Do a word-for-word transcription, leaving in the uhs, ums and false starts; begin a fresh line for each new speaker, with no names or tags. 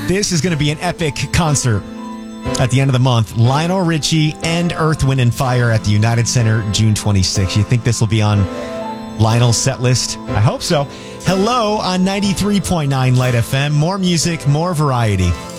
This is going to be an epic concert at the end of the month. Lionel Richie and Earth, Wind and Fire at the United Center, June twenty-sixth. You think this will be on Lionel's set list? I hope so. Hello on ninety-three point nine Light F M. More music, more variety.